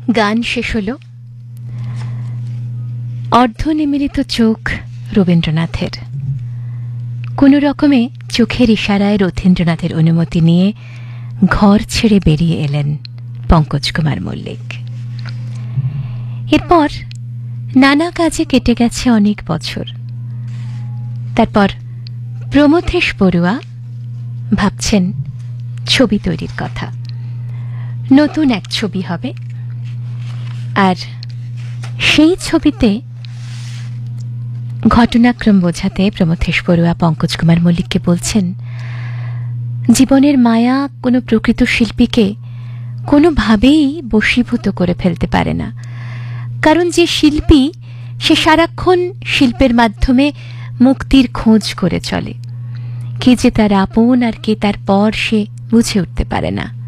গান শেষ হলো। অর্ধনিমীলিত চোখ রবীন্দ্রনাথের। কোনো রকমে চোখের ইশারায় রথীন্দ্রনাথের অনুমতি নিয়ে ঘর ছেড়ে বেরিয়ে এলেন পঙ্কজ কুমার মল্লিক। এরপর নানা কাজে কেটে গেছে অনেক বছর। তারপর প্রমথেশ বড়ুয়া ভাবছেন ছবি তৈরির কথা। নতুন এক ছবি হবে, আর সেই ছবিতে ঘটনাক্রম বোঝাতে প্রমথেশ বড়ুয়া পঙ্কজ কুমার মল্লিককে বলছেন, জীবনের মায়া কোনো প্রকৃত শিল্পীকে কোনোভাবেই বশীভূত করে ফেলতে পারে না। কারণ যে শিল্পী, সে সারাক্ষণ শিল্পের মাধ্যমে মুক্তির খোঁজ করে চলে। কে যে তার আপন আর কে তার পর, সে বুঝে উঠতে পারে না।